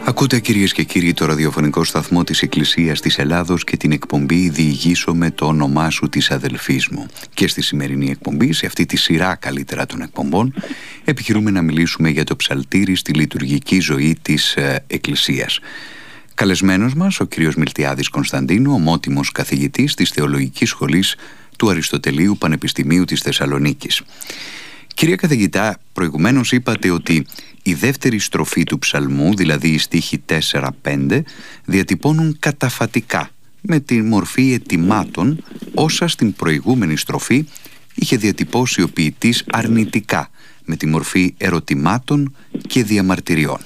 Ακούτε, κυρίες και κύριοι, το ραδιοφωνικό σταθμό της Εκκλησίας της Ελλάδος και την εκπομπή «Διηγήσω με το όνομά σου» της αδελφής μου. Και στη σημερινή εκπομπή, σε αυτή τη σειρά καλύτερα των εκπομπών, επιχειρούμε να μιλήσουμε για το ψαλτήρι στη λειτουργική ζωή της Εκκλησίας. Καλεσμένος μας, ο κύριος Μιλτιάδης Κωνσταντίνου, ομότιμος καθηγητής της Θεολογικής Σχολής του Αριστοτελείου Πανεπιστημίου της Θεσσαλονίκης. Κυρία καθηγητά, προηγουμένως είπατε ότι η δεύτερη στροφή του ψαλμού, δηλαδή οι στίχοι 4-5, διατυπώνουν καταφατικά, με τη μορφή αιτημάτων, όσα στην προηγούμενη στροφή είχε διατυπώσει ο ποιητής αρνητικά, με τη μορφή ερωτημάτων και διαμαρτυριών.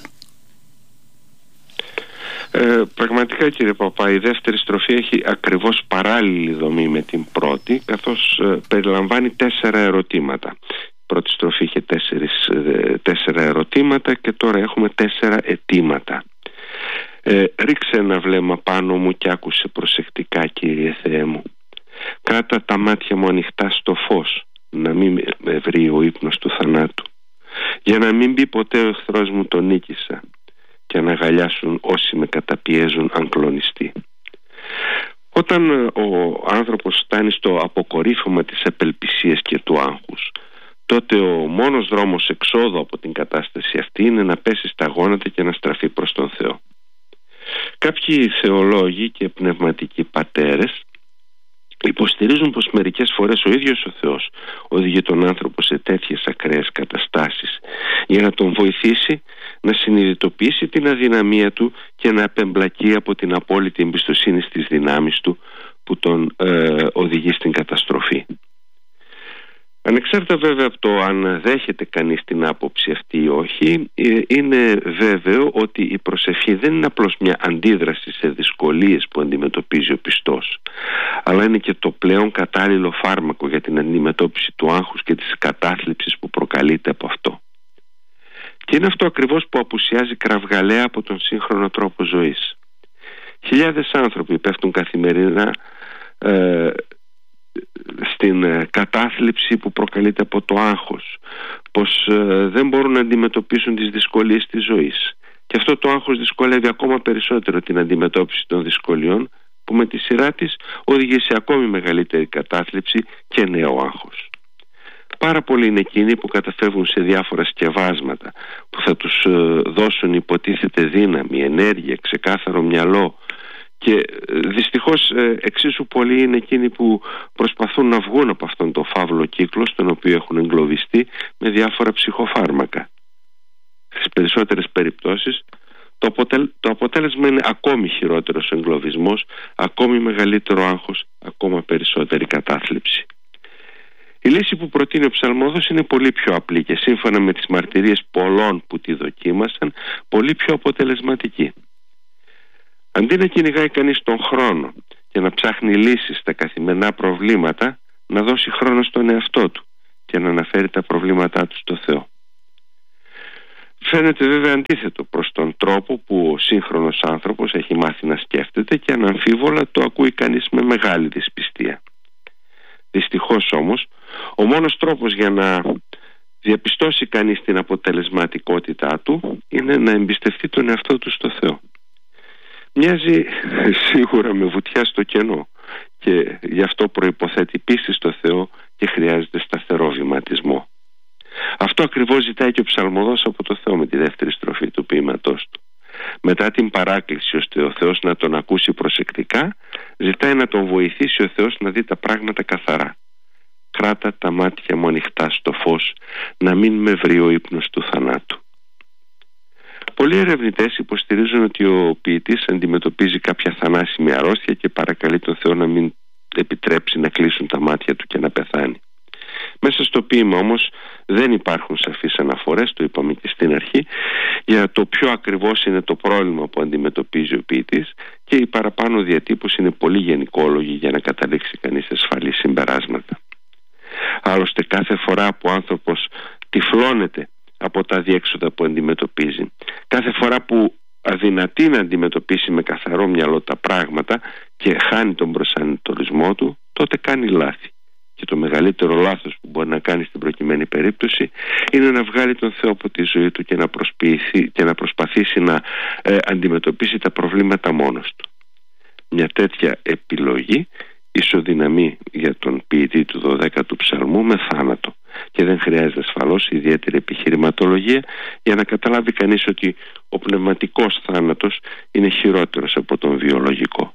Πραγματικά, κύριε Παπά, η δεύτερη στροφή έχει ακριβώς παράλληλη δομή με την πρώτη, καθώς περιλαμβάνει 4 ερωτήματα. Η πρώτη στροφή είχε 4 ερωτήματα και τώρα έχουμε 4 αιτήματα. Ρίξε ένα βλέμμα πάνω μου και άκουσε προσεκτικά, Κύριε Θεέ μου. Κράτα τα μάτια μου ανοιχτά στο φως, να μην με βρει ο ύπνος του θανάτου, για να μην πει ποτέ ο εχθρός μου τον νίκησα και να αγκαλιάσουν όσοι με καταπιέζουν αν κλονιστεί. Όταν ο άνθρωπος φτάνει στο αποκορύφωμα της απελπισίας και του άγχους, τότε ο μόνος δρόμος εξόδου από την κατάσταση αυτή είναι να πέσει στα γόνατα και να στραφεί προς τον Θεό. Κάποιοι θεολόγοι και πνευματικοί πατέρες υποστηρίζουν πως μερικές φορές ο ίδιος ο Θεός οδηγεί τον άνθρωπο σε τέτοιες ακραίες καταστάσεις για να τον βοηθήσει να συνειδητοποιήσει την αδυναμία του και να απεμπλακεί από την απόλυτη εμπιστοσύνη στις δυνάμεις του που τον οδηγεί στην καταστροφή. Ανεξάρτητα βέβαια από το αν δέχεται κανείς την άποψη αυτή ή όχι, είναι βέβαιο ότι η προσευχή δεν είναι απλώς μια αντίδραση σε δυσκολίες που αντιμετωπίζει ο πιστός, αλλά είναι και το πλέον κατάλληλο φάρμακο για την αντιμετώπιση του άγχους και της κατάθλιψης που προκαλείται από αυτό. Και είναι αυτό ακριβώς που απουσιάζει κραυγαλαία από τον σύγχρονο τρόπο ζωής. Χιλιάδες άνθρωποι πέφτουν καθημερινά στην κατάθλιψη που προκαλείται από το άγχος, πως δεν μπορούν να αντιμετωπίσουν τις δυσκολίες της ζωής, και αυτό το άγχος δυσκολεύει ακόμα περισσότερο την αντιμετώπιση των δυσκολιών, που με τη σειρά της οδηγεί σε ακόμη μεγαλύτερη κατάθλιψη και νέο άγχος. Πάρα πολλοί είναι εκείνοι που καταφεύγουν σε διάφορα σκευάσματα που θα τους δώσουν υποτίθεται δύναμη, ενέργεια, ξεκάθαρο μυαλό, και δυστυχώς εξίσου πολλοί είναι εκείνοι που προσπαθούν να βγουν από αυτόν τον φαύλο κύκλο στον οποίο έχουν εγκλωβιστεί με διάφορα ψυχοφάρμακα. Στις περισσότερες περιπτώσεις το αποτέλεσμα είναι ακόμη χειρότερος εγκλωβισμός, ακόμη μεγαλύτερο άγχος, ακόμα περισσότερη κατάθλιψη. Η λύση που προτείνει ο ψαλμόδος είναι πολύ πιο απλή και σύμφωνα με τις μαρτυρίες πολλών που τη δοκίμασαν, πολύ πιο αποτελεσματική. Αντί να κυνηγάει κανείς τον χρόνο και να ψάχνει λύσεις στα καθημερινά προβλήματα, να δώσει χρόνο στον εαυτό του και να αναφέρει τα προβλήματά του στο Θεό. Φαίνεται βέβαια αντίθετο προς τον τρόπο που ο σύγχρονος άνθρωπος έχει μάθει να σκέφτεται και αναμφίβολα το ακούει κανείς με μεγάλη δυσπιστία. Δυστυχώς όμως, ο μόνος τρόπος για να διαπιστώσει κανείς την αποτελεσματικότητά του είναι να εμπιστευτεί τον εαυτό του στο Θεό. Μοιάζει σίγουρα με βουτιά στο κενό και γι' αυτό προϋποθέτει πίστη στο Θεό και χρειάζεται σταθερό βηματισμό. Αυτό ακριβώς ζητάει και ο ψαλμοδός από το Θεό με τη δεύτερη στροφή του ποίηματός του. Μετά την παράκληση ώστε ο Θεός να τον ακούσει προσεκτικά, ζητάει να τον βοηθήσει ο Θεός να δει τα πράγματα καθαρά. Κράτα τα μάτια μου ανοιχτά στο φως, να μην με βρει ο ύπνος του θανάτου. Πολλοί ερευνητές υποστηρίζουν ότι ο ποιητής αντιμετωπίζει κάποια θανάσιμη αρρώστια και παρακαλεί τον Θεό να μην επιτρέψει να κλείσουν τα μάτια του και να πεθάνει. Μέσα στο ποίημα όμως δεν υπάρχουν σαφείς αναφορές, το είπαμε και στην αρχή, για το ποιο ακριβώς είναι το πρόβλημα που αντιμετωπίζει ο ποιητής, και η παραπάνω διατύπωση είναι πολύ γενικόλογη για να καταλήξει κανείς σε ασφαλή συμπεράσματα. Άλλωστε, κάθε φορά που ο άνθρωπος τυφλώνεται από τα διέξοδα που αντιμετωπίζει, κάθε φορά που αδυνατεί να αντιμετωπίσει με καθαρό μυαλό τα πράγματα και χάνει τον προσανατολισμό του, τότε κάνει λάθη και το μεγαλύτερο λάθος που μπορεί να κάνει στην προκειμένη περίπτωση είναι να βγάλει τον Θεό από τη ζωή του και να προσπαθήσει να αντιμετωπίσει τα προβλήματα μόνος του. Μια τέτοια επιλογή ισοδυναμεί για τον ποιητή του 12ου ψαλμού με θάνατο, και δεν χρειάζεται ασφαλώς ιδιαίτερη επιχειρηματολογία για να καταλάβει κανείς ότι ο πνευματικός θάνατος είναι χειρότερος από τον βιολογικό.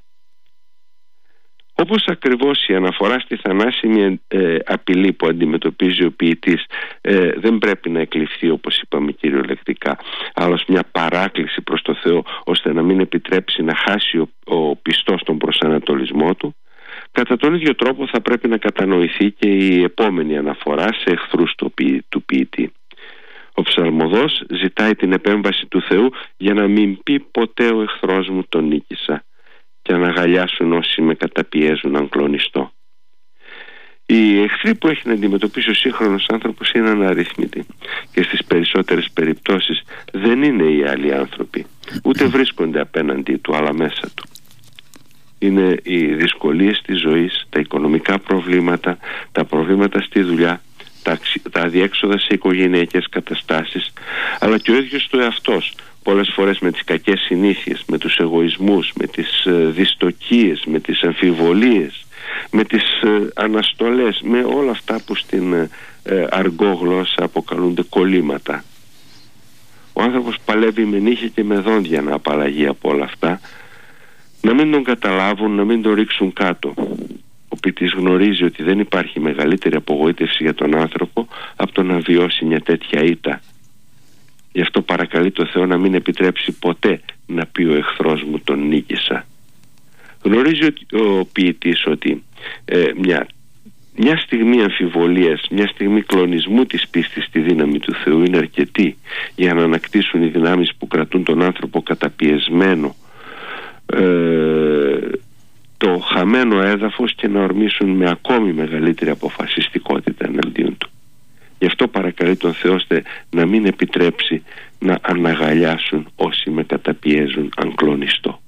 Όπως ακριβώς η αναφορά στη θανάσιμη απειλή που αντιμετωπίζει ο ποιητής δεν πρέπει να εκλειφθεί, όπως είπαμε, κυριολεκτικά, αλλά ως μια παράκληση προς το Θεό, ώστε να μην επιτρέψει να χάσει ο πιστός τον προσανατολισμό του, κατά τον ίδιο τρόπο θα πρέπει να κατανοηθεί και η επόμενη αναφορά σε εχθρούς του ποιητή. Ο ψαλμοδός ζητάει την επέμβαση του Θεού για να μην πει ποτέ ο εχθρός μου τον νίκησα, και να αγκαλιάσουν όσοι με καταπιέζουν αν κλονιστώ. Οι εχθροί που έχει να αντιμετωπίσει ο σύγχρονος άνθρωπος είναι αναρρύθμιτοι, και στις περισσότερες περιπτώσεις δεν είναι οι άλλοι άνθρωποι, ούτε βρίσκονται απέναντί του, αλλά μέσα του. Είναι οι δυσκολίες της ζωής, τα οικονομικά προβλήματα, τα προβλήματα στη δουλειά, τα αδιέξοδα σε οικογενειακές καταστάσεις, αλλά και ο ίδιος του εαυτός, πολλές φορές με τις κακές συνήθειες, με τους εγωισμούς, με τις δυστοκίες, με τις αμφιβολίες, με τις αναστολές, με όλα αυτά που στην αργό γλώσσα αποκαλούνται κολλήματα. Ο άνθρωπος παλεύει με νύχια και με δόντια να απαλλαγεί από όλα αυτά, να μην τον καταλάβουν, να μην τον ρίξουν κάτω. Ο ποιητής γνωρίζει ότι δεν υπάρχει μεγαλύτερη απογοήτευση για τον άνθρωπο από το να βιώσει μια τέτοια ήττα. Γι' αυτό παρακαλεί το Θεό να μην επιτρέψει ποτέ να πει ο εχθρός μου τον νίκησα. Γνωρίζει ο ποιητής ότι μια στιγμή αμφιβολίας, μια στιγμή κλονισμού της πίστης στη δύναμη του Θεού είναι αρκετή για να ανακτήσουν οι δυνάμεις που κρατούν τον άνθρωπο καταπιεσμένο το χαμένο έδαφος και να ορμήσουν με ακόμη μεγαλύτερη αποφασιστικότητα εναντίον του. Γι' αυτό παρακαλεί τον Θεό ώστε να μην επιτρέψει να αναγαλιάσουν όσοι με καταπιέζουν αν κλονιστώ.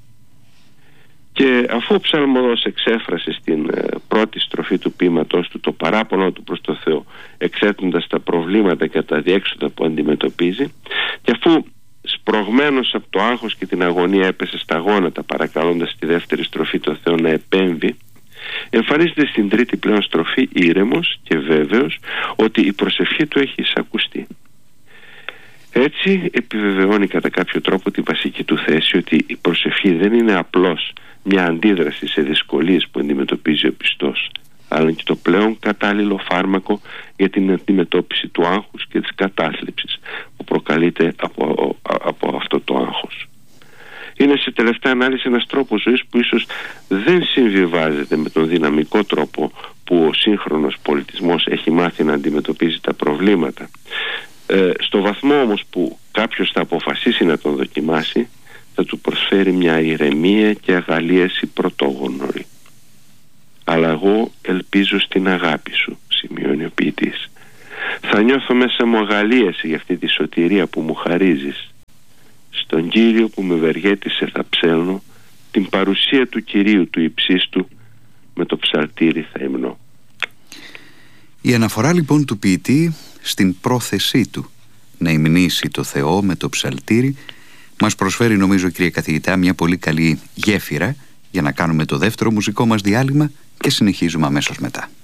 Και αφού ο ψαλμοδός εξέφρασε στην πρώτη στροφή του ποίηματός του το παράπονο του προς το Θεό, εξέτοντας τα προβλήματα και τα διέξοδα που αντιμετωπίζει, και αφού σπρωγμένος από το άγχος και την αγωνία έπεσε στα γόνατα παρακαλώντας τη δεύτερη στροφή το Θεό να επέμβει, εμφανίζεται στην τρίτη πλέον στροφή ήρεμος και βέβαιος ότι η προσευχή του έχει εισακουστεί. Έτσι επιβεβαιώνει κατά κάποιο τρόπο τη βασική του θέση ότι η προσευχή δεν είναι απλώς μια αντίδραση σε δυσκολίες που αντιμετωπίζει ο πιστός, αλλά και το πλέον κατάλληλο φάρμακο για την αντιμετώπιση του άγχους και της κατάθλιψης που προκαλείται από αυτό το άγχος. Είναι σε τελευταία ανάλυση ένας τρόπος ζωής που ίσως δεν συμβιβάζεται με τον δυναμικό τρόπο που ο σύγχρονος πολιτισμός έχει μάθει να αντιμετωπίζει τα προβλήματα. Στο βαθμό όμως που κάποιος θα αποφασίσει να τον δοκιμάσει, θα του προσφέρει μια ηρεμία και αγαλίαση πρωτόγνωρη. Αλλά εγώ ελπίζω στην αγάπη σου, σημειώνει ο ποιητής. Θα νιώθω μέσα μου αγαλίαση για αυτή τη σωτηρία που μου χαρίζεις. Στον Κύριο που με ευεργέτησε θα ψέλνω, την παρουσία του Κυρίου του υψίστου με το ψαλτήρι θα υμνώ. Η αναφορά λοιπόν του ποιητή στην πρόθεσή του να υμνήσει το Θεό με το ψαλτήρι μας προσφέρει, νομίζω, κύριε καθηγητά, μια πολύ καλή γέφυρα για να κάνουμε το δεύτερο μουσικό μας διάλειμμα και συνεχίζουμε αμέσως μετά.